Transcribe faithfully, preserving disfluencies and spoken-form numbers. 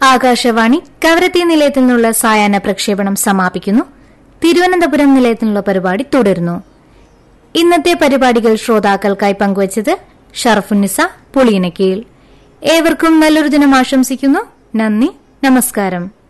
ആകാശവാണി കവരത്തി നിലയത്തിൽ നിന്നുള്ള സായാഹ്ന പ്രക്ഷേപണം സമാപിക്കുന്നു. തിരുവനന്തപുരം നിലയത്തിൽ നിന്നുള്ള പരിപാടി തുടരുന്നു. ഇന്നത്തെ പരിപാടികൾ ശ്രോതാക്കൾക്കായി പങ്കുവച്ചത് ഷറഫുന്നിസ പുളിയിനക്കീൽ. ഏവർക്കും നല്ലൊരു ദിനം ആശംസിക്കുന്നു. നന്ദി, നമസ്കാരം.